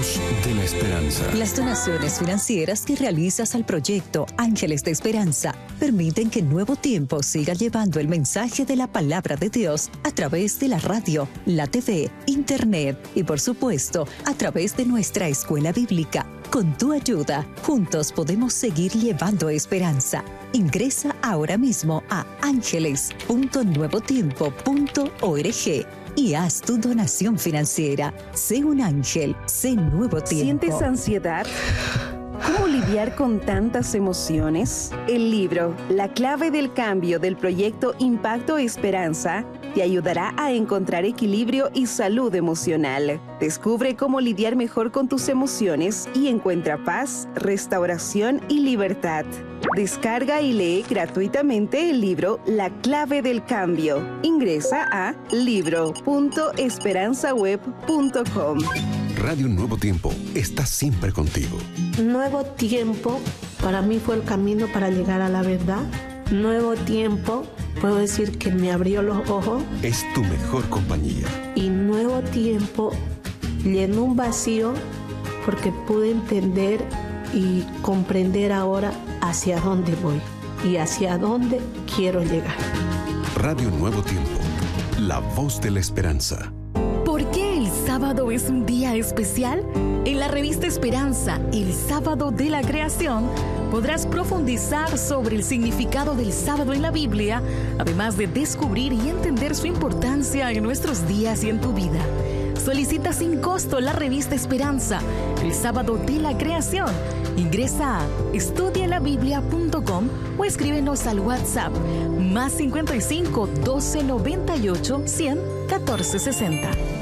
voz de la esperanza. Las donaciones financieras que realizas al proyecto Ángeles de Esperanza permiten que Nuevo Tiempo siga llevando el mensaje de la palabra de Dios a través de la radio, la TV, internet y, por supuesto, a través de nuestra escuela bíblica. Con tu ayuda, juntos podemos seguir llevando esperanza. Ingresa ahora mismo a ángeles.nuevotiempo.org y haz tu donación financiera. Sé un ángel, sé Nuevo Tiempo. ¿Sientes ansiedad? ¿Cómo lidiar con tantas emociones? El libro La clave del cambio del proyecto Impacto Esperanza te ayudará a encontrar equilibrio y salud emocional. Descubre cómo lidiar mejor con tus emociones y encuentra paz, restauración y libertad. Descarga y lee gratuitamente el libro La clave del cambio. Ingresa a libro.esperanzaweb.com. Radio Nuevo Tiempo está siempre contigo. Nuevo Tiempo para mí fue el camino para llegar a la verdad. Nuevo Tiempo, puedo decir que me abrió los ojos. Es tu mejor compañía. Y Nuevo Tiempo llenó un vacío porque pude entender y comprender ahora hacia dónde voy y hacia dónde quiero llegar. Radio Nuevo Tiempo, la voz de la esperanza. ¿Por qué el sábado es un día especial? En la revista Esperanza, el sábado de la creación, podrás profundizar sobre el significado del sábado en la Biblia, además de descubrir y entender su importancia en nuestros días y en tu vida. Solicita sin costo la revista Esperanza, el sábado de la creación. Ingresa a estudialabiblia.com o escríbenos al WhatsApp +55 12 98 100 14 60.